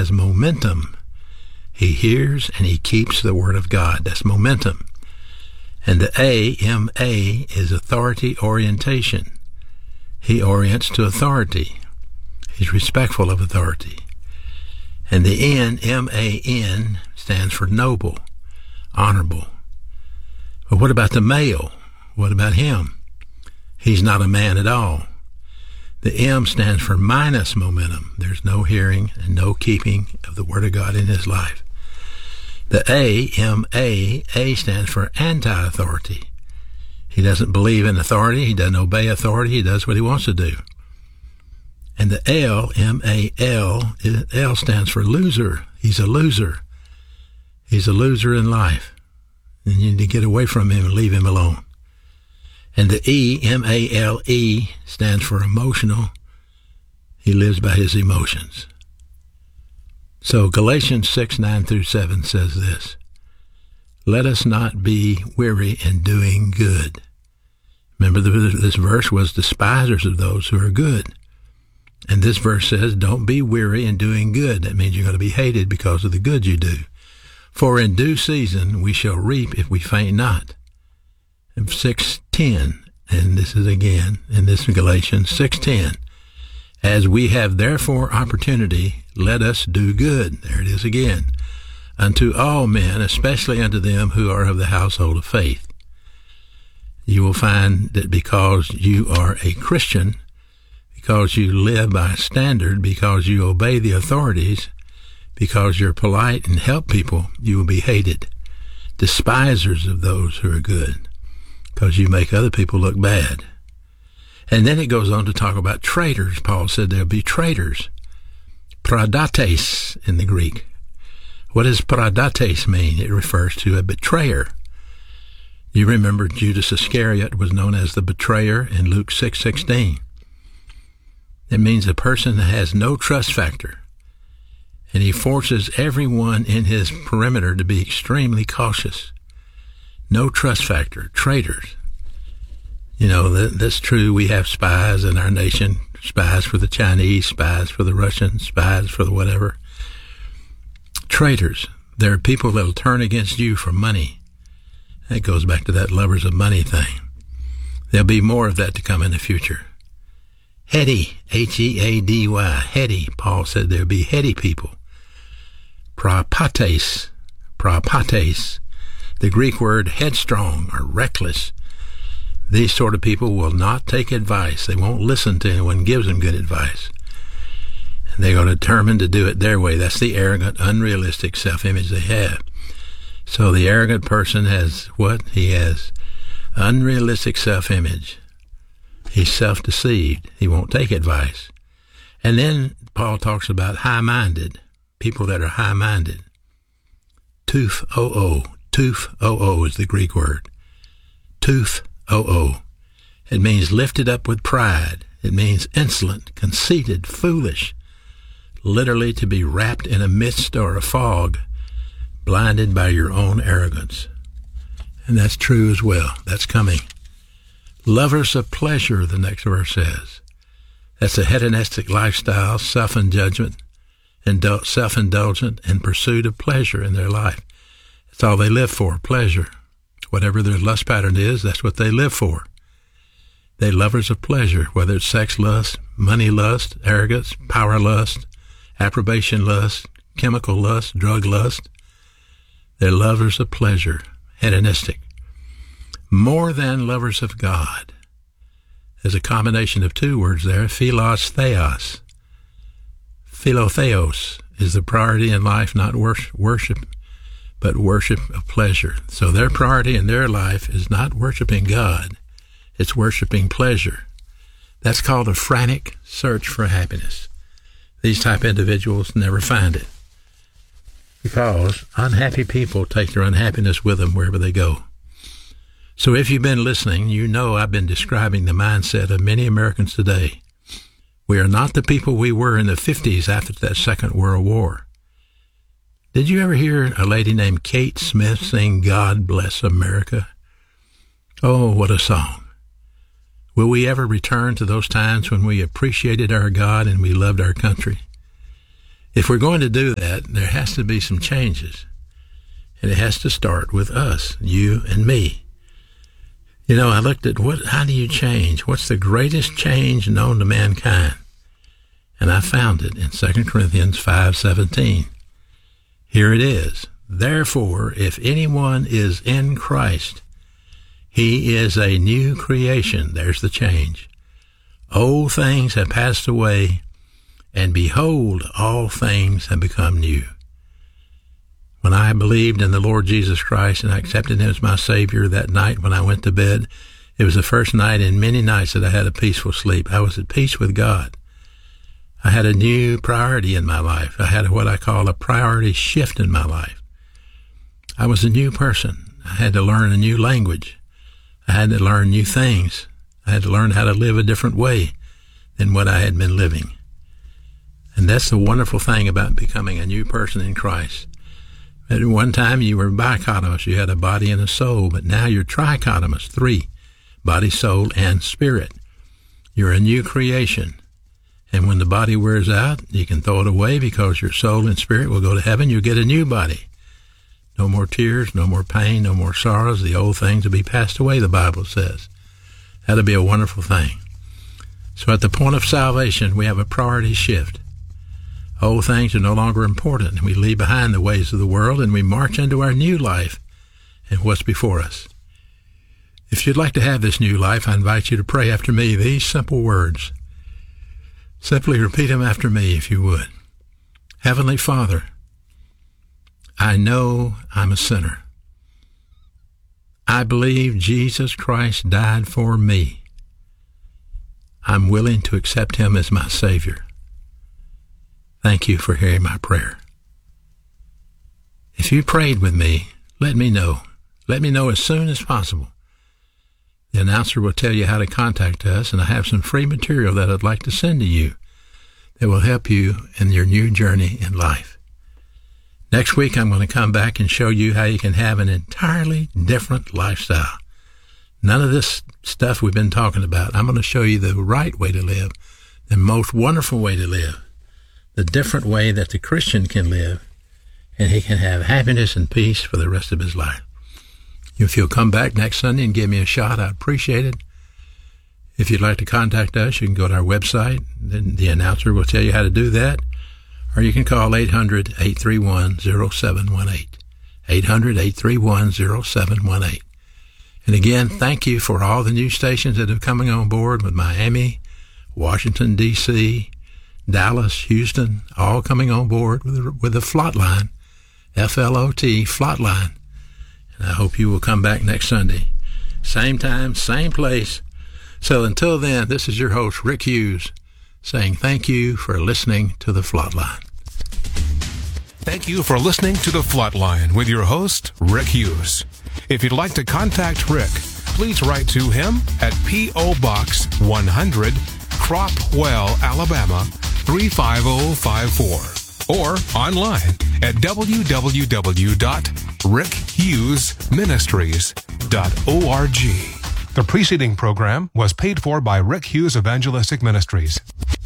has momentum. He hears and he keeps the Word of God. That's momentum. And the A, M-A, is authority orientation. He orients to authority. He's respectful of authority. And the N, M-A-N, stands for noble, honorable. But what about the male? What about him? He's not a man at all. The M stands for minus momentum. There's no hearing and no keeping of the Word of God in his life. The A, M-A, A stands for anti-authority. He doesn't believe in authority. He doesn't obey authority. He does what he wants to do. And the L, M-A-L, L stands for loser. He's a loser. He's a loser in life. And you need to get away from him and leave him alone. And the E, M-A-L-E, stands for emotional. He lives by his emotions. So Galatians 6:9-7 says this: let us not be weary in doing good. Remember, this verse was despisers of those who are good. And this verse says, don't be weary in doing good. That means you're going to be hated because of the good you do. For in due season we shall reap if we faint not. And 6:10, and this is again, in this Galatians 6:10, as we have therefore opportunity, let us do good. There it is again. Unto all men, especially unto them who are of the household of faith. You will find that because you are a Christian, because you live by a standard, because you obey the authorities, because you're polite and help people, you will be hated. Despisers of those who are good, because you make other people look bad. And then it goes on to talk about traitors. Paul said there'll be traitors. Paradates in the Greek. What does paradates mean? It refers to a betrayer. You remember Judas Iscariot was known as the betrayer in Luke 6:16. It means a person that has no trust factor. And he forces everyone in his perimeter to be extremely cautious. No trust factor. Traitors. You know, that's true. We have spies in our nation. Spies for the Chinese, spies for the Russians, spies for the whatever. Traitors. There are people that will turn against you for money. That goes back to that lovers of money thing. There'll be more of that to come in the future. Heady, H-E-A-D-Y, heady. Paul said there'll be heady people. Prapates, the Greek word headstrong or reckless. These sort of people will not take advice. They won't listen to anyone who gives them good advice. And they're going to determine to do it their way. That's the arrogant, unrealistic self-image they have. So the arrogant person has what? He has unrealistic self-image. He's self-deceived. He won't take advice. And then Paul talks about high-minded, people that are high-minded. Tuph-o-o. Tuph-o-o is the Greek word. Tuph-o-o. It means lifted up with pride. It means insolent, conceited, foolish. Literally to be wrapped in a mist or a fog, blinded by your own arrogance. And that's true as well. That's coming. Lovers of pleasure, the next verse says. That's a hedonistic lifestyle, self-indulgent, and pursuit of pleasure in their life. That's all they live for, pleasure. Whatever their lust pattern is, that's what they live for. They're lovers of pleasure, whether it's sex lust, money lust, arrogance, power lust, approbation lust, chemical lust, drug lust. They're lovers of pleasure, hedonistic. More than lovers of God. There's a combination of two words there, philos, theos. Philotheos is the priority in life, not worship, but worship of pleasure. So their priority in their life is not worshiping God, it's worshiping pleasure. That's called a frantic search for happiness. These type of individuals never find it, because unhappy people take their unhappiness with them wherever they go. So if you've been listening, you know I've been describing the mindset of many Americans today. We are not the people we were in the 50s after that Second World War. Did you ever hear a lady named Kate Smith sing God Bless America? Oh, what a song. Will we ever return to those times when we appreciated our God and we loved our country? If we're going to do that, there has to be some changes. And it has to start with us, you and me. You know, I looked at how do you change? What's the greatest change known to mankind? And I found it in 2 Corinthians 5:17. Here it is. Therefore, if anyone is in Christ, he is a new creation. There's the change. Old things have passed away, and behold, all things have become new. When I believed in the Lord Jesus Christ and I accepted him as my Savior that night when I went to bed, it was the first night in many nights that I had a peaceful sleep. I was at peace with God. I had a new priority in my life. I had what I call a priority shift in my life. I was a new person. I had to learn a new language. I had to learn new things. I had to learn how to live a different way than what I had been living. And that's the wonderful thing about becoming a new person in Christ. At one time you were bichotomous. You had a body and a soul, but now you're trichotomous, 3, body, soul, and spirit. You're a new creation. And when the body wears out, you can throw it away because your soul and spirit will go to heaven. You'll get a new body. No more tears, no more pain, no more sorrows. The old things will be passed away, the Bible says. That'll be a wonderful thing. So at the point of salvation, we have a priority shift. Old things are no longer important. We leave behind the ways of the world and we march into our new life and what's before us. If you'd like to have this new life, I invite you to pray after me these simple words. Simply repeat them after me if you would. Heavenly Father, I know I'm a sinner. I believe Jesus Christ died for me. I'm willing to accept him as my Savior. Thank you for hearing my prayer. If you prayed with me, let me know. Let me know as soon as possible. The announcer will tell you how to contact us, and I have some free material that I'd like to send to you that will help you in your new journey in life. Next week, I'm going to come back and show you how you can have an entirely different lifestyle. None of this stuff we've been talking about. I'm going to show you the right way to live, the most wonderful way to live, the different way that the Christian can live, and he can have happiness and peace for the rest of his life. If you'll come back next Sunday and give me a shot, I'd appreciate it. If you'd like to contact us, you can go to our website. Then the announcer will tell you how to do that. Or you can call 800-831-0718. 800-831-0718. And again, thank you for all the new stations that are coming on board with Miami, Washington, D.C., Dallas, Houston, all coming on board with the Flotline, F-L-O-T, Flotline. And I hope you will come back next Sunday. Same time, same place. So until then, this is your host, Rick Hughes, saying thank you for listening to the Flotline. Thank you for listening to the Flotline with your host, Rick Hughes. If you'd like to contact Rick, please write to him at P.O. Box 100, Cropwell, Alabama 35054, or online at www.rickhughesministries.org. The preceding program was paid for by Rick Hughes Evangelistic Ministries.